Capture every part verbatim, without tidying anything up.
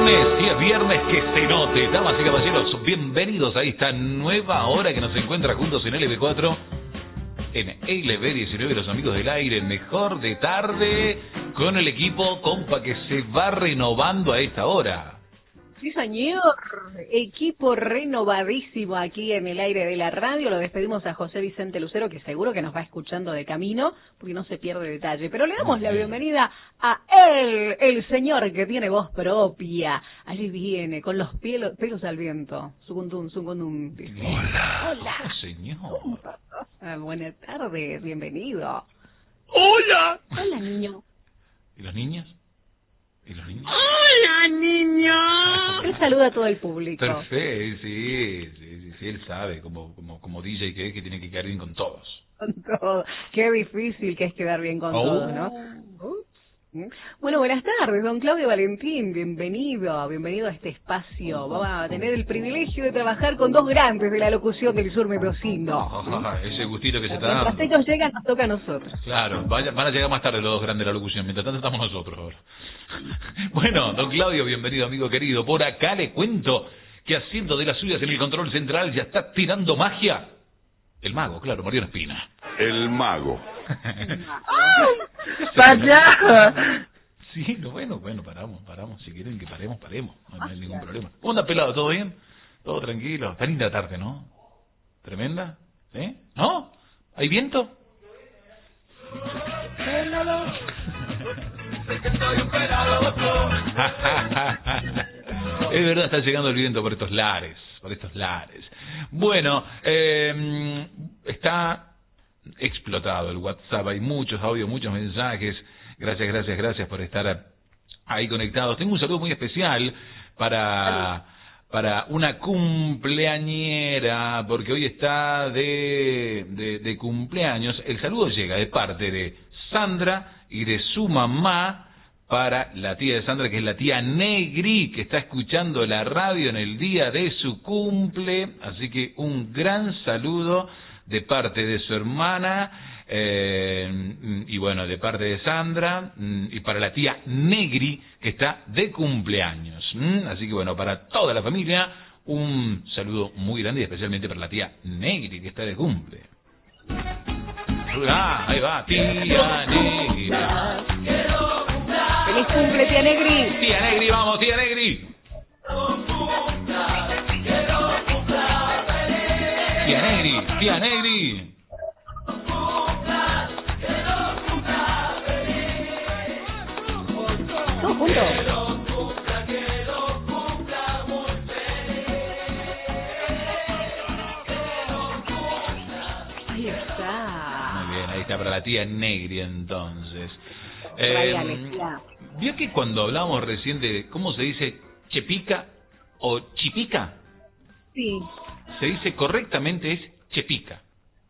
viernes, si es viernes que se note. Damas y caballeros, bienvenidos a esta nueva hora que nos encuentra juntos en L B cuatro, en L B diecinueve, los amigos del aire, mejor de tarde, con el equipo compa que se va renovando a esta hora. Sí, señor. Equipo renovadísimo aquí en el aire de la radio. Lo despedimos a José Vicente Lucero, que seguro que nos va escuchando de camino, porque no se pierde detalle. Pero le damos la bienvenida a él, el señor que tiene voz propia. Allí viene, con los pelos, pelos al viento. Sucundum, sucundum. Hola. Hola. Señor. Ah, buenas tardes, bienvenido. ¡Hola! Hola, niño. ¿Y los niños? ¿Y los niños? ¡Hola, niño! Él saluda a todo el público. Perfecto, sí, sí, sí, sí, él sabe, como, como, como D J que es, que tiene que quedar bien con todos. Con todo. Qué difícil que es quedar bien con Oh. todos, ¿no? Bueno, buenas tardes, don Claudio Valentín, bienvenido, bienvenido a este espacio. Vamos a tener el privilegio de trabajar con dos grandes de la locución del sur mendocino. Ese gustito que se está Mientras dando. ellos llegan, nos toca a nosotros. Claro, vaya, van a llegar más tarde los dos grandes de la locución, mientras tanto estamos nosotros ahora. Bueno, don Claudio, bienvenido, amigo querido. Por acá le cuento que haciendo de las suyas en el control central ya está tirando magia. El mago, claro, Mariano Espina. El mago. ¡Vaya! Sí, no, bueno, bueno, paramos, paramos. Si quieren que paremos, paremos. No, no hay ningún problema. ¿Cómo anda, pelado? ¿Todo bien? ¿Todo tranquilo? Está linda la tarde, ¿no? ¿Tremenda? ¿Eh? ¿No? ¿Hay viento? Es verdad, está llegando el viento por estos lares, por estos lares. Bueno, eh, está explotado el WhatsApp, hay muchos audios, muchos mensajes. Gracias, gracias, gracias por estar ahí conectados. Tengo un saludo muy especial para, para una cumpleañera, porque hoy está de, de, de cumpleaños. El saludo llega de parte de Sandra y de su mamá, para la tía de Sandra, que es la tía Negri, que está escuchando la radio en el día de su cumple. Así que un gran saludo de parte de su hermana, eh, y bueno, de parte de Sandra, y para la tía Negri, que está de cumpleaños. Así que bueno, para toda la familia, un saludo muy grande, y especialmente para la tía Negri, que está de cumple. Ah, ahí va, tía Negri. ¡Feliz cumple, tía Negri! Tía Negri, vamos, tía Negri. Tía Negri, tía Negri. Todos juntos. Ahí está. Muy bien, ahí está para la tía Negri entonces. Rayales, Eh, tía. ¿Vio que cuando hablamos recién de cómo se dice chepica o chipica? Sí. Se dice correctamente es chepica.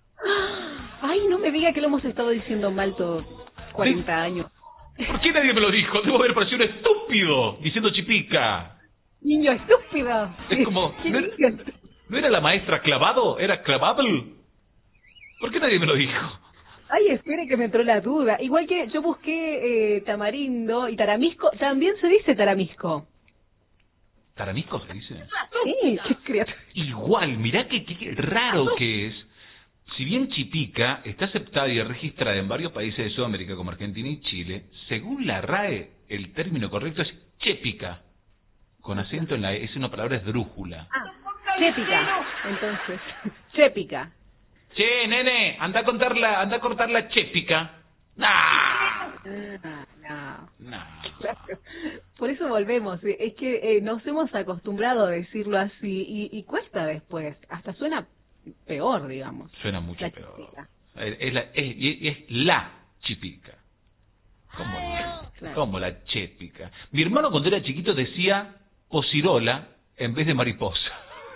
Ay, no me diga que lo hemos estado diciendo mal todos cuarenta Sí. años. ¿Por qué nadie me lo dijo? Debo haber parecido un estúpido diciendo chipica. Niño estúpido. Es como... ¿Qué ¿no era, niño? ¿no era la maestra clavado? ¿Era clavable? ¿Por qué nadie me lo dijo? Ay, espere que me entró la duda. Igual que yo busqué eh, tamarindo y taramisco, también se dice taramisco. ¿Taramisco se dice? Sí, qué criatura. Igual, mirá que, que- que raro que es. Si bien chipica está aceptada y registrada en varios países de Sudamérica como Argentina y Chile, según la R A E, el término correcto es chepica, con acento en la E, es una palabra esdrújula. Ah, chépica, entonces. Chépica. Che, nene, anda a contar la, anda a cortar la chepica. ¡Nah! Ah, no. Nah. Por eso volvemos. Es que eh, nos hemos acostumbrado a decirlo así y, y cuesta después. Hasta suena peor, digamos. Suena mucho La peor. chepica. Es, es la, es, es la chipica. ¿Cómo, Claro. ¿Cómo la chepica? Mi hermano cuando era chiquito decía posirola en vez de mariposa.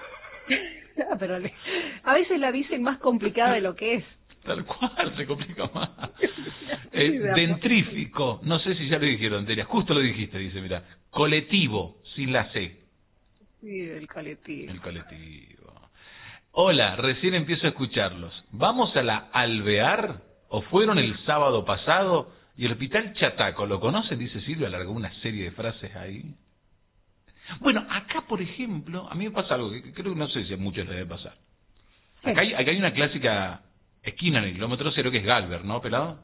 Ah, pero le- a veces la dicen más complicada de lo que es. Tal cual, se complica más. Eh, dentrífico, no sé si ya lo dijeron, Delia, justo lo dijiste, dice, mira, colectivo, sin la C. Sí, el colectivo. El colectivo. Hola, recién empiezo a escucharlos. ¿Vamos a la Alvear? ¿O fueron el sábado pasado? Y el Hospital Chataco, ¿lo conocen? Dice Silvia, alargó una serie de frases ahí. Bueno, acá, por ejemplo, a mí me pasa algo que creo que no sé si a muchos les debe pasar. Acá hay, acá hay una clásica esquina en el kilómetro cero que es Galver, ¿no, pelado?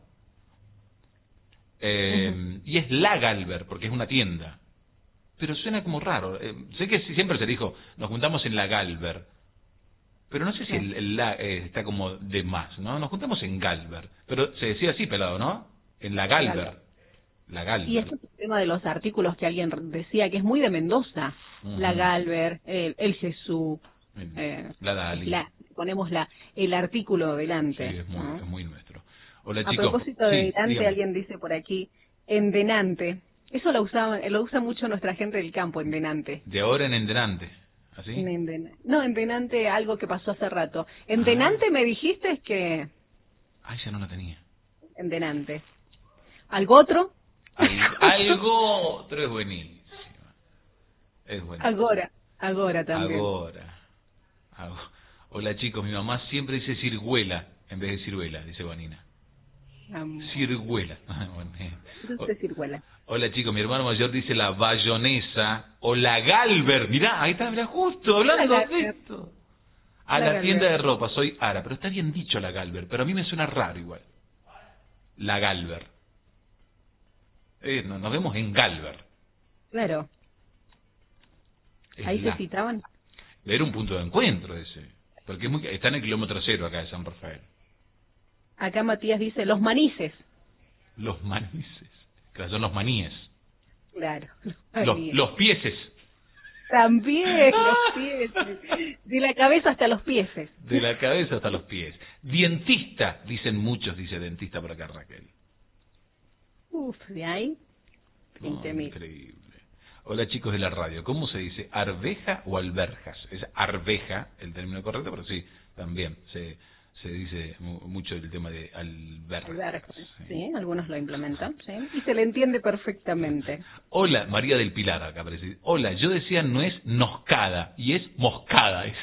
Eh, uh-huh. Y es la Galver, porque es una tienda. Pero suena como raro. Eh, sé que siempre se dijo, nos juntamos en la Galver. Pero no sé si el, el la eh, está como de más, ¿no? Nos juntamos en Galver. Pero se decía así, pelado, ¿no? En la Galver. La Galver. Y este es el tema de los artículos que alguien decía, que es muy de Mendoza. Uh-huh. La Galver, el, el Jesús. Eh, la Dali. La, ponemos la el artículo delante. Sí, es muy, ¿no? es muy nuestro. Hola, a chicos. A propósito de sí, delante, dígame. Alguien dice por aquí, endenante. Eso lo usa, lo usa mucho nuestra gente del campo, endenante. De ahora en endenante. ¿Así? En endena. No, endenante, algo que pasó hace rato. Endenante ah. me dijiste es que... Ay, ya no la tenía. Endenante. ¿Algo otro? Al, algo otro es buenísimo. Es buenísimo. Agora, agora también. Agora. Agora. Hola chicos, mi mamá siempre dice ciruela en vez de ciruela, dice Vanina. Um, ciruela. Bueno, eh. Dice ciruela. Hola chicos, mi hermano mayor dice la bayonesa o la Galver. Mirá, ahí está, mirá, justo hablando de esto. A la, la tienda de ropa, soy Ara, pero está bien dicho la Galver, pero a mí me suena raro igual. La Galver. Eh, no, nos vemos en Galver. Claro. Es ahí la. se citaban. Era un punto de encuentro ese, porque es muy, está en el kilómetro cero acá de San Rafael. Acá Matías dice, los manices. Los manices. Claro, son los maníes. Claro. Los, los, los pieses. También, los pieses. De la cabeza hasta los pieses. De la cabeza hasta los pies. Dientista, dicen muchos, dice dentista por acá Raquel. Uf, de ahí. veinte mil. Oh, increíble. Hola chicos de la radio, ¿cómo se dice? ¿Arveja o alberjas? Es arveja el término correcto, pero sí, también se... se dice mucho el tema de alberjas. Alberjas, sí. sí, algunos lo implementan, sí, y se le entiende perfectamente. Hola, María del Pilar, acá aparece. Hola, yo decía no es noscada, y es moscada. Es.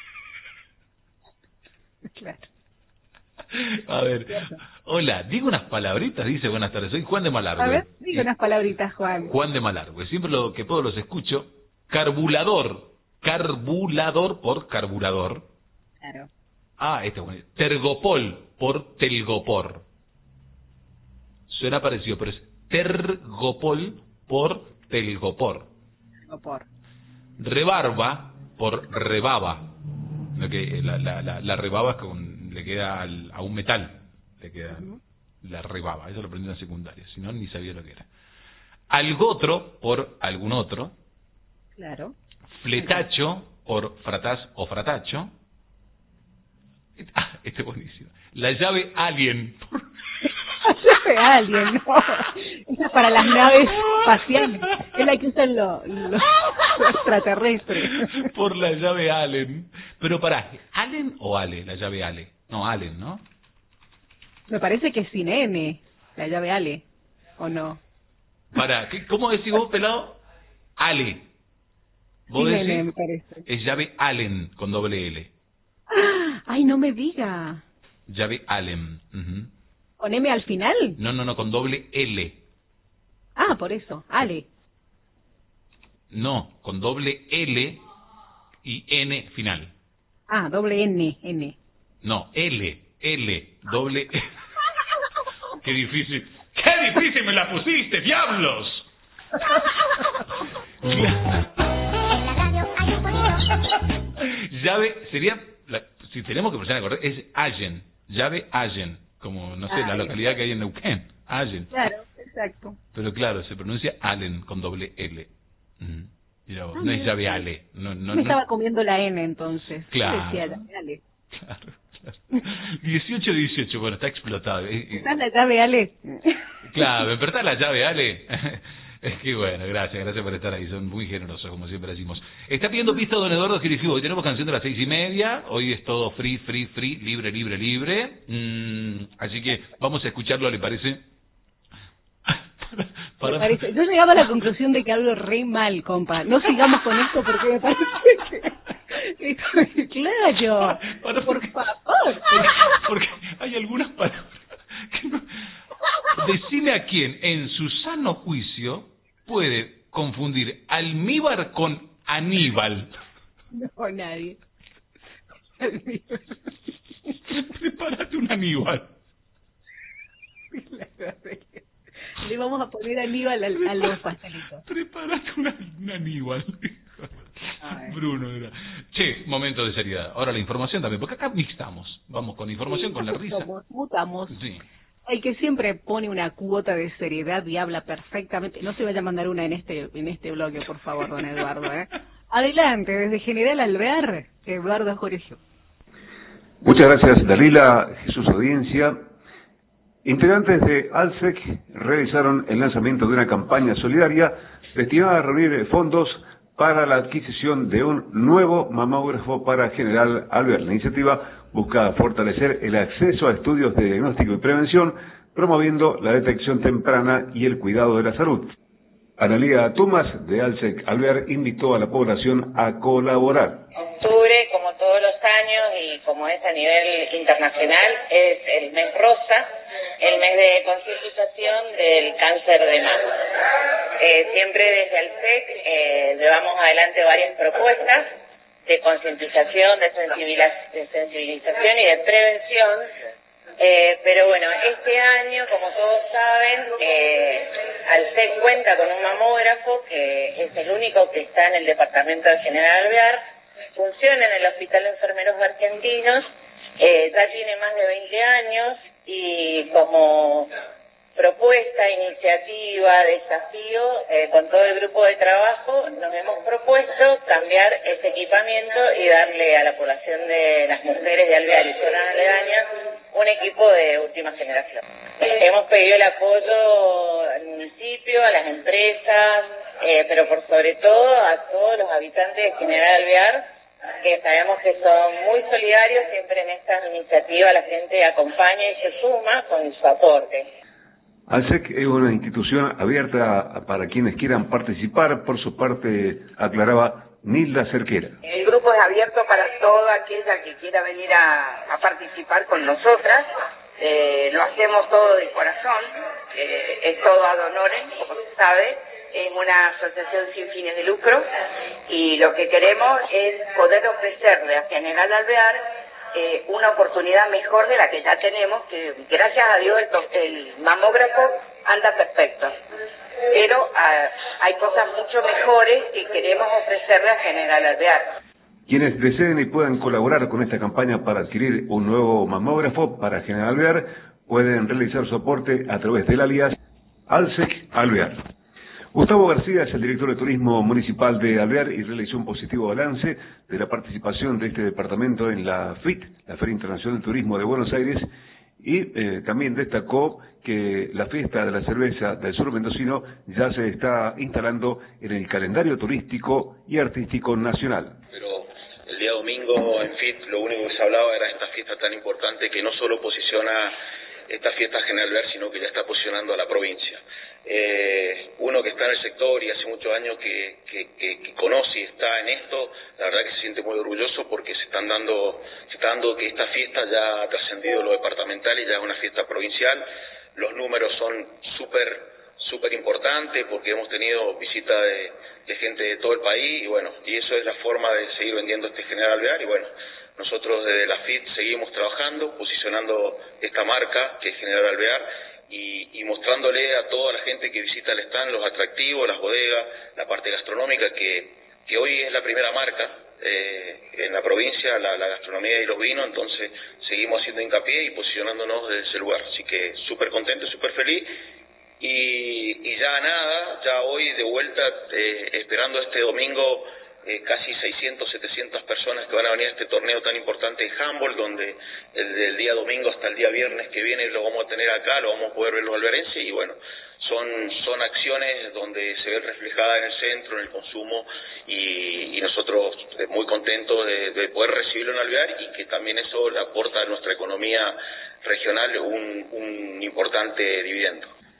Claro. A ver, hola, digo unas palabritas, dice, buenas tardes, soy Juan de Malargüe. A ver, diga unas palabritas, Juan. Juan de Malargüe, siempre lo que puedo los escucho. Carbulador, carbulador por carburador. Claro. Ah, este es bueno. Tergopol por telgopor. Suena parecido, pero es tergopol por telgopor. Telgopor. Rebarba por rebaba. Lo que, la, la, la, la rebaba es con, le queda al, a un metal. Le queda uh-huh. la rebaba. Eso lo aprendí en la secundaria. Si no, ni sabía lo que era. Algotro por algún otro. Claro. Fletacho por fratás o fratacho. Ah, este es buenísimo. La llave alien. La llave alien, no. Esa es para las naves espaciales. Es la que usan los, los extraterrestres. Por la llave alien. Pero pará, ¿Allen o Ale? La llave Ale. No, Allen, ¿no? Me parece que es sin N, la llave Ale. ¿O no? Pará, ¿cómo decís vos, pelado? Ale. ¿Vos sin decís? N, me parece. Es llave Allen con doble L. Ay, no me diga. Llave Allen. Uh-huh. ¿Con M al final? No, no, no, con doble L. Ah, por eso, Ale. No, con doble L y N final. Ah, doble N, N. No, L, L, doble... ¡Qué difícil! ¡Qué difícil me la pusiste, diablos! Llave, sería... La, si tenemos que pronunciar correcto, es Allen, llave Allen, como, no sé, ah, la localidad que hay en Neuquén, Allen. Claro, exacto. Pero claro, se pronuncia Allen con doble L. Mm. Mira vos, ah, no es llave Ale. No, no, Me no. estaba comiendo la N entonces. Claro. Decía llave Ale. Claro, claro. dieciocho dieciocho, bueno, está explotado. ¿Está la llave Ale? Claro, ¿me despertás la llave Ale? Es que bueno, gracias, gracias por estar ahí, son muy generosos, como siempre decimos. Está pidiendo pista don Eduardo Girifú, hoy tenemos canción de las seis y media, hoy es todo free, free, free, libre, libre, libre, mm, así que vamos a escucharlo, ¿le parece? Para... Me parece. Yo llegaba a la conclusión de que hablo re mal, compa, no sigamos con esto porque me parece que... Claro, para, por porque, favor. Porque hay algunas palabras que no... Decime a quién, en su sano juicio, puede confundir almíbar con Aníbal? No, nadie. Prepárate un Aníbal. Le vamos a poner Aníbal a, a los pastelitos. Prepárate un, un Aníbal. Bruno era. Che, momento de seriedad. Ahora la información también, porque acá mixtamos. Vamos con información, sí, con la risa. Somos, mutamos. Sí. El que siempre pone una cuota de seriedad y habla perfectamente. No se vaya a mandar una en este en este bloque, por favor, don Eduardo. ¿eh? Adelante, desde General Alvear, Eduardo Jorge. Muchas gracias, Dalila, Jesús Audiencia. Integrantes de ALSEC realizaron el lanzamiento de una campaña solidaria destinada a reunir fondos para la adquisición de un nuevo mamógrafo para General Alvear. La iniciativa busca fortalecer el acceso a estudios de diagnóstico y prevención, promoviendo la detección temprana y el cuidado de la salud. Analía Tumas, de ALSEC Alvear, invitó a la población a colaborar. Octubre, como todos los años y como es a nivel internacional, es el mes rosa, el mes de concientización del cáncer de mama. Eh, siempre desde ALSEC eh, llevamos adelante varias propuestas de concientización, de, de sensibilización y de prevención, eh, pero bueno, este año, como todos saben, eh, ALSEC cuenta con un mamógrafo que es el único que está en el departamento de General Alvear, funciona en el Hospital de Enfermeros Argentinos, eh, ya tiene más de veinte años y como propuesta, iniciativa, desafío, eh, con todo el grupo de trabajo nos hemos propuesto cambiar ese equipamiento y darle a la población de las mujeres de Alvear y zonas aledañas un equipo de última generación. Hemos pedido el apoyo al municipio, a las empresas, eh, pero por sobre todo a todos los habitantes de General Alvear, que sabemos que son muy solidarios. Siempre en estas iniciativas la gente acompaña y se suma con su aporte. ALSEC es una institución abierta para quienes quieran participar. Por su parte, aclaraba Nilda Cerquera. El grupo es abierto para toda aquella que quiera venir a, a participar con nosotras. Eh, lo hacemos todo de corazón, eh, es todo ad honorem, como se sabe. Es una asociación sin fines de lucro y lo que queremos es poder ofrecerle a General Alvear eh, una oportunidad mejor de la que ya tenemos, que gracias a Dios el, el mamógrafo anda perfecto, pero ah, hay cosas mucho mejores que queremos ofrecerle a General Alvear. Quienes deseen y puedan colaborar con esta campaña para adquirir un nuevo mamógrafo para General Alvear pueden realizar su aporte a través del alias ALSEC Alvear. Gustavo García es el director de Turismo Municipal de Alvear y realizó un positivo balance de la participación de este departamento en la F I T, la Feria Internacional de Turismo de Buenos Aires, y eh, también destacó que la fiesta de la cerveza del sur mendocino ya se está instalando en el calendario turístico y artístico nacional. Pero el día domingo en F I T lo único que se hablaba era esta fiesta tan importante que no solo posiciona esta fiesta General Alvear, sino que ya está posicionando a la provincia. Eh, uno que está en el sector y hace muchos años que, que, que, que conoce y está en esto, la verdad que se siente muy orgulloso porque se están dando, se está dando que esta fiesta ya ha trascendido lo departamental y ya es una fiesta provincial. Los números son súper, súper importantes porque hemos tenido visita de, de gente de todo el país y bueno, y eso es la forma de seguir vendiendo este General Alvear y bueno, nosotros desde la F I T seguimos trabajando, posicionando esta marca que es General Alvear y, y mostrándole a toda la gente que visita el stand los atractivos, las bodegas, la parte gastronómica que, que hoy es la primera marca eh, en la provincia, la, la gastronomía y los vinos, entonces seguimos haciendo hincapié y posicionándonos desde ese lugar, así que súper contento, súper feliz y, y ya nada, ya hoy de vuelta eh, esperando este domingo Eh, casi seiscientas, setecientas personas que van a venir a este torneo tan importante en Humboldt, donde el, el día domingo hasta el día viernes que viene lo vamos a tener acá, lo vamos a poder ver los alvearenses y bueno, son son acciones donde se ve reflejada en el centro, en el consumo y, y nosotros muy contentos de, de poder recibirlo en Alvear y que también eso le aporta a nuestra economía regional un, un importante dividendo.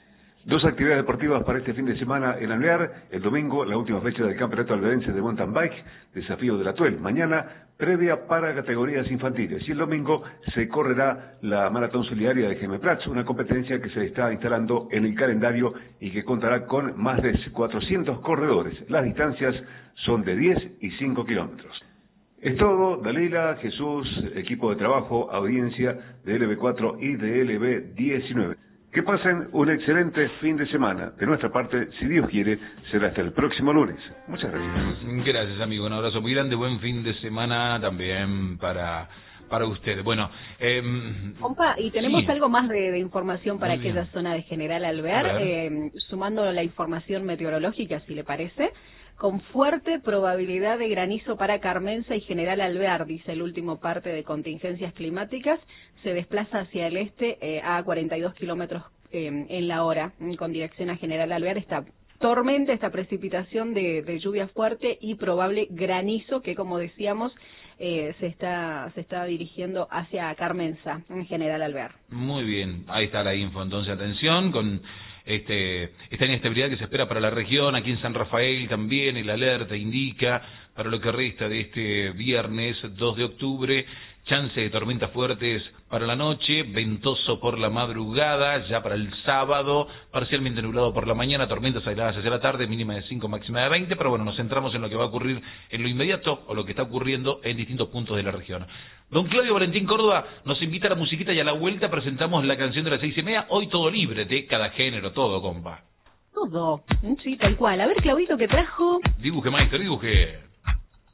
Dos actividades deportivas para este fin de semana en Alvear. El domingo, la última fecha del Campeonato Alvearense de Mountain Bike, Desafío de la Tuel. Mañana, previa para categorías infantiles. Y el domingo se correrá la Maratón Solidaria de Jaime Prats, una competencia que se está instalando en el calendario y que contará con más de cuatrocientos corredores. Las distancias son de diez y cinco kilómetros. Es todo, Dalila, Jesús, equipo de trabajo, audiencia de L B cuatro y de L B diecinueve. Que pasen un excelente fin de semana. De nuestra parte, si Dios quiere, será hasta el próximo lunes. Muchas gracias. Gracias, amigo. Un abrazo muy grande. Buen fin de semana también para para ustedes. Bueno, eh, Compa, y tenemos sí. algo más de, de información para Muy bien. aquella zona de General Alvear, eh, sumando la información meteorológica, si le parece. Con fuerte probabilidad de granizo para Carmenza y General Alvear, dice el último parte de contingencias climáticas, se desplaza hacia el este eh, a cuarenta y dos kilómetros eh, en la hora, con dirección a General Alvear. Esta tormenta, esta precipitación de, de lluvia fuerte y probable granizo que, como decíamos, eh, se está se está dirigiendo hacia Carmenza, en General Alvear. Muy bien, ahí está la info. Entonces, atención con este esta inestabilidad que se espera para la región. Aquí en San Rafael también el alerta indica para lo que resta de este viernes dos de octubre, chance de tormentas fuertes para la noche, ventoso por la madrugada, ya para el sábado, parcialmente nublado por la mañana, tormentas aisladas hacia la tarde, mínima de cinco, máxima de veinte, pero bueno, nos centramos en lo que va a ocurrir en lo inmediato o lo que está ocurriendo en distintos puntos de la región. Don Claudio Valentín Córdoba nos invita a la musiquita y a la vuelta presentamos la canción de las seis y media, hoy todo libre, de cada género, todo, compa. Todo, sí, tal cual. A ver, Claudito, ¿qué trajo? Dibuje, maestro, dibuje.